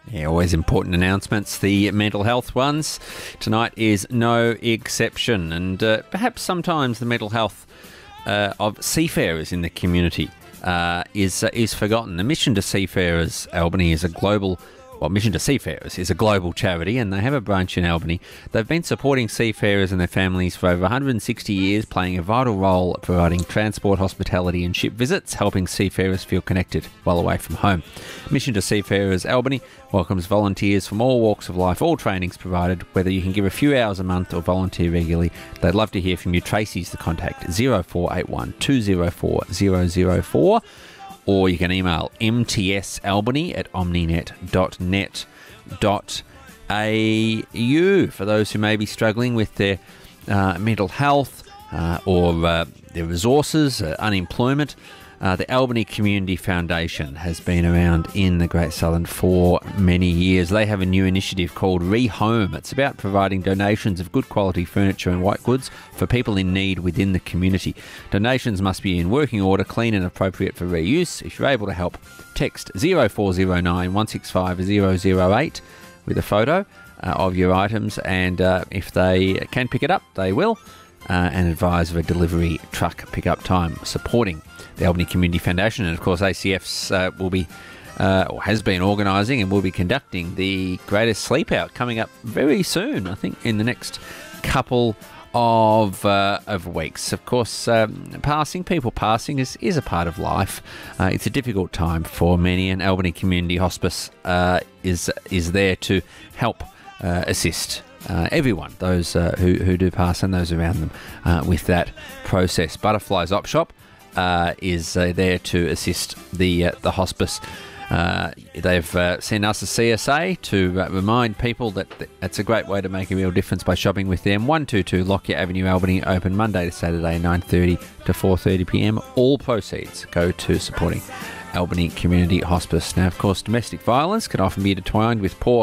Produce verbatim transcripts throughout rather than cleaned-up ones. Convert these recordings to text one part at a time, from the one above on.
Yeah, always important announcements, the mental health ones. Tonight is no exception, and uh, perhaps sometimes the mental health uh, of seafarers in the community uh, is uh, is forgotten. The Mission to Seafarers Albany is a global Well, Mission to Seafarers is a global charity, and they have a branch in Albany. They've been supporting seafarers and their families for over one hundred sixty years, playing a vital role providing transport, hospitality and ship visits, helping seafarers feel connected while away from home. Mission to Seafarers Albany welcomes volunteers from all walks of life, all trainings provided, whether you can give a few hours a month or volunteer regularly. They'd love to hear from you. Tracy's the contact, zero four eight one, two zero four, zero zero four. Or you can email m t s albany at omninet dot net dot a u for those who may be struggling with their uh, mental health uh, or uh, their resources, uh, unemployment. Uh, the Albany Community Foundation has been around in the Great Southern for many years. They have a new initiative called Rehome. It's about providing donations of good quality furniture and white goods for people in need within the community. Donations must be in working order, clean and appropriate for reuse. If you're able to help, text zero four zero nine, one six five, zero zero eight with a photo uh, of your items, and uh, if they can pick it up, they will. Uh, and advise of a delivery truck pickup time, supporting the Albany Community Foundation. And of course, A C F's uh, will be, uh, or has been organising and will be conducting the Greatest Sleep Out coming up very soon, I think in the next couple of uh, of weeks. Of course, um, passing, people passing is, is a part of life. Uh, it's a difficult time for many, and Albany Community Hospice uh, is, is there to help uh, assist Uh, everyone, those uh, who, who do pass and those around them uh, with that process. Butterflies Op Shop uh, is uh, there to assist the uh, the hospice. Uh, they've uh, sent us a C S A to uh, remind people that th- it's a great way to make a real difference by shopping with them. one twenty-two Lockyer Avenue, Albany, open Monday to Saturday, nine thirty to four thirty p m. All proceeds go to supporting Albany Community Hospice. Now, of course, domestic violence can often be intertwined with poor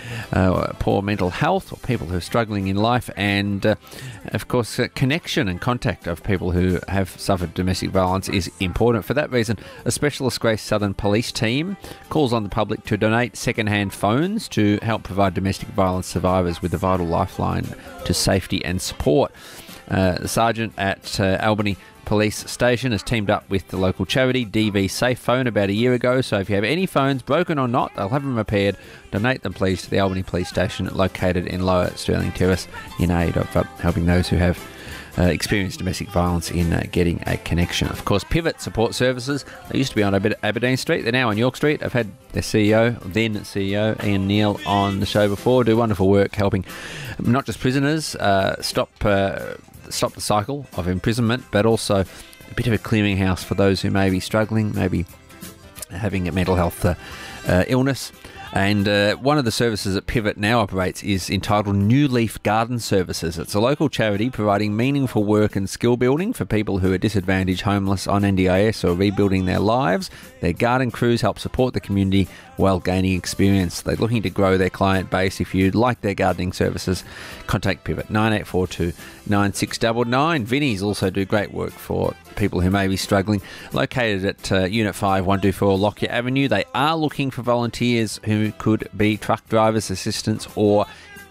Uh, poor mental health, or people who are struggling in life, and uh, of course uh, connection and contact of people who have suffered domestic violence is important. For that reason, a specialist Great Southern Police team calls on the public to donate second-hand phones to help provide domestic violence survivors with a vital lifeline to safety and support. Uh, the sergeant at uh, Albany Police Station has teamed up with the local charity D V Safe Phone about a year ago. So if you have any phones, broken or not, they'll have them repaired. Donate them, please, to the Albany Police Station located in Lower Stirling Terrace in aid of uh, helping those who have uh, experienced domestic violence in uh, getting a connection. Of course, Pivot Support Services, they used to be on Aber- Aberdeen Street. They're now on York Street. I've had their C E O, then C E O, Ian Neal, on the show before. Do wonderful work helping not just prisoners uh, stop... Uh, stop the cycle of imprisonment, but also a bit of a clearinghouse for those who may be struggling, maybe having a mental health uh, uh, illness. And uh, one of the services that Pivot now operates is entitled New Leaf Garden Services. It's a local charity providing meaningful work and skill building for people who are disadvantaged, homeless, on N D I S, or rebuilding their lives. Their garden crews help support the community while gaining experience. They're looking to grow their client base. If you'd like their gardening services, contact Pivot, nine eight four two, nine six nine nine. Vinnie's also do great work for people who may be struggling. Located at uh, Unit five, one two four Lockyer Avenue. They are looking for volunteers who could be truck drivers, assistants, or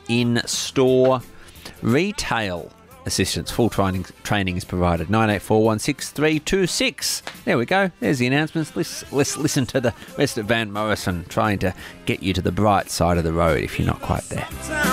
in-store retail assistants. Full training training is provided. nine eight four, one six three two six. There we go. There's the announcements. Let's, let's listen to the rest of Van Morrison trying to get you to the bright side of the road if you're not quite there.